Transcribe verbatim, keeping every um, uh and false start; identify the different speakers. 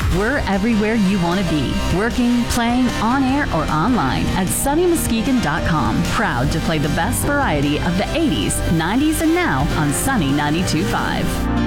Speaker 1: We're everywhere you want to be, working, playing, on air, or online at Sunny Muskegon dot com. Proud to play the best variety of the eighties, nineties, and now on Sunny ninety-two point five.